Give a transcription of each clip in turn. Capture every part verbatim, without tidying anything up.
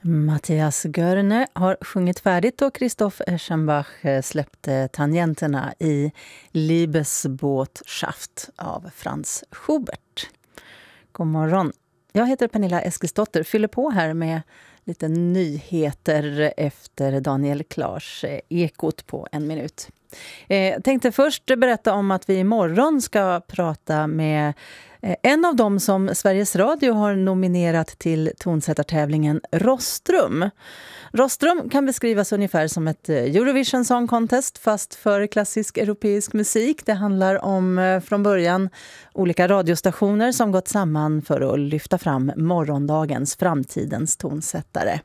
Matthias Görne har sjungit färdigt och Christoph Eschenbach släppte tangenterna i Liebesbotschaft av Franz Schubert. God morgon. Jag heter Pernilla Eskilsdotter, fyller på här med lite nyheter efter Daniel Klars Ekot på en minut. Jag tänkte först berätta om att vi imorgon ska prata med en av dem som Sveriges Radio har nominerat till tonsättartävlingen Rostrum. Rostrum kan beskrivas ungefär som ett Eurovision Song Contest fast för klassisk europeisk musik. Det handlar om från början olika radiostationer som gått samman för att lyfta fram morgondagens, framtidens tonsättare.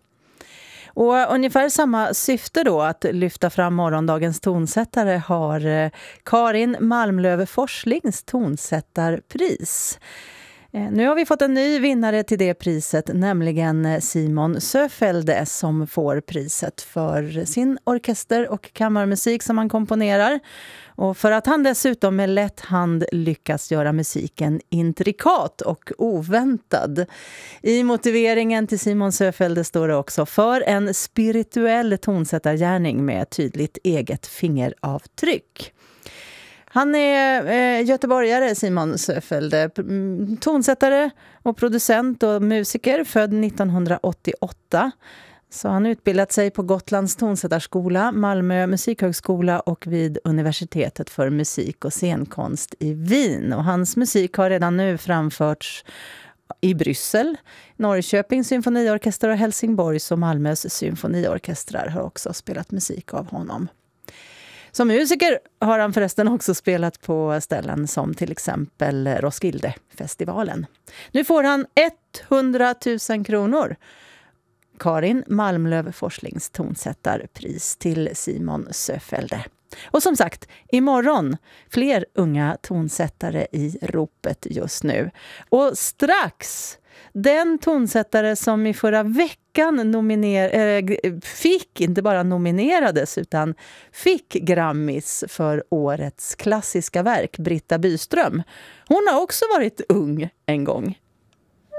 Och ungefär samma syfte då, att lyfta fram morgondagens tonsättare, har Karin Malmlöv Forslings tonsättarpris. Nu har vi fått en ny vinnare till det priset, nämligen Simon Söfelde, som får priset för sin orkester och kammarmusik som han komponerar. Och för att han dessutom med lätt hand lyckas göra musiken intrikat och oväntad. I motiveringen till Simon Söfelde står det också för en spirituell tonsättargärning med tydligt eget fingeravtryck. Han är eh, göteborgare, Simon Söfelde, tonsättare och producent och musiker, född nittonhundraåttioåtta. Så han utbildat sig på Gotlands tonsättarskola, Malmö musikhögskola och vid universitetet för musik och scenkonst i Wien. Och hans musik har redan nu framförts i Bryssel, Norrköpings symfoniorkester och Helsingborgs och Malmös symfoniorkestrar har också spelat musik av honom. Som musiker har han förresten också spelat på ställen som till exempel Roskildefestivalen. Nu får han hundratusen kronor. Karin Malmlöv Forslings tonsättarpris till Simon Söfelde. Och som sagt, imorgon fler unga tonsättare i ropet just nu. Och strax den tonsättare som i förra veckan nominer- äh, fick, inte bara nominerades utan fick Grammis för årets klassiska verk, Britta Byström. Hon har också varit ung en gång.